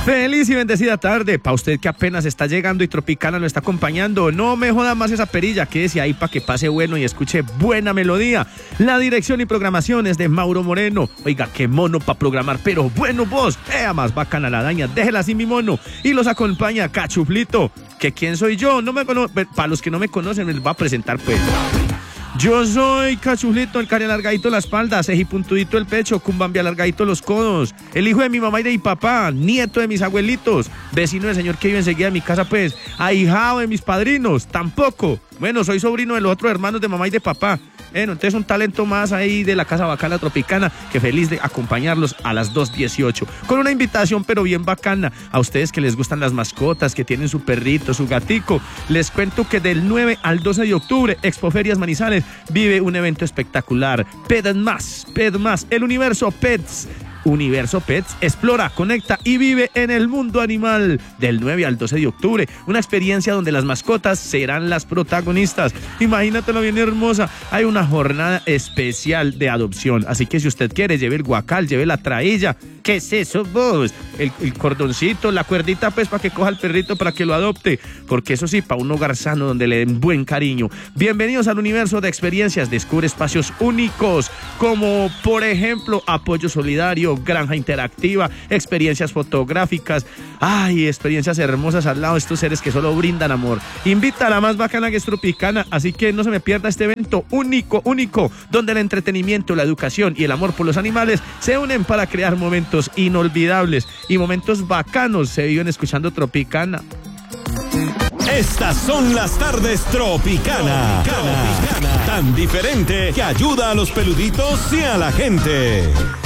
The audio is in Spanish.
Feliz y bendecida tarde para usted que apenas está llegando y Tropicana lo está acompañando. No me joda más esa perilla, quédese ahí para que pase bueno y escuche buena melodía. La dirección y programación es de Mauro Moreno. Oiga, qué mono para programar, pero bueno vos. Más bacana la daña, déjela así mi mono. Y los acompaña Cachuflito. ¿Que quién soy yo? No me para los que no me conocen, me les voy a presentar pues. Yo soy Cachuflito, el cari alargadito la espalda, cejipuntudito el pecho, cumbambi alargadito los codos, el hijo de mi mamá y de mi papá, nieto de mis abuelitos, vecino del señor que vive enseguida de mi casa, pues, ahijado de mis padrinos, tampoco. Bueno, soy sobrino de los otros hermanos de mamá y de papá. Bueno, entonces un talento más ahí de la Casa Bacana Tropicana, que feliz de acompañarlos a las 2:18, con una invitación pero bien bacana, a ustedes que les gustan las mascotas, que tienen su perrito, su gatico. Les cuento que del 9 al 12 de octubre, Expoferias Manizales vive un evento espectacular, Pet Más, el universo Pets. Universo Pets explora, conecta y vive en el mundo animal del 9 al 12 de octubre. Una experiencia donde las mascotas serán las protagonistas. Imagínatelo bien hermosa. Hay una jornada especial de adopción. Así que si usted quiere, lleve el guacal, lleve la trailla. ¿Qué es eso vos? El cordoncito, la cuerdita pues para que coja el perrito para que lo adopte. Porque eso sí, para un hogar sano donde le den buen cariño. Bienvenidos al universo de experiencias. Descubre espacios únicos como por ejemplo apoyo solidario, granja interactiva, experiencias fotográficas, experiencias hermosas al lado de estos seres que solo brindan amor. Invita a la más bacana que es Tropicana, así que no se me pierda este evento único, donde el entretenimiento, la educación y el amor por los animales se unen para crear momentos inolvidables y momentos bacanos se viven escuchando Tropicana. Estas son las tardes Tropicana. Tan diferente que ayuda a los peluditos y a la gente.